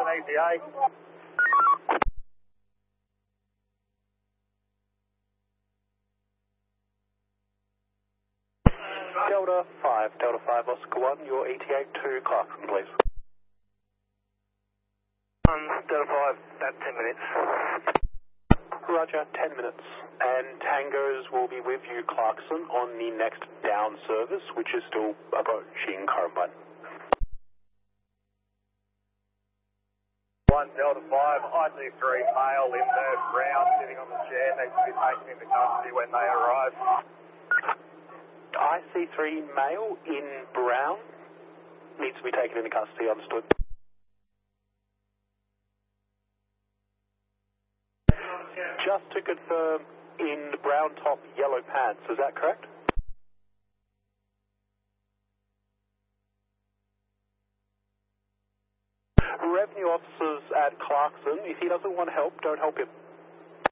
ETA. Delta 5 Oscar 1, your ETA to Clarkson, please. Delta 5, about 10 minutes. Roger, 10 minutes. And Tangos will be with you, Clarkson, on the next down service, which is still approaching Currumbine. 1 Delta 5, IC3 male in the ground sitting on the chair, needs to be taken into custody when they arrive. IC3 male in brown needs to be taken into custody, understood. Just to confirm, in brown top, yellow pants, is that correct? Revenue officers at Clarkson, if he doesn't want help, don't help him.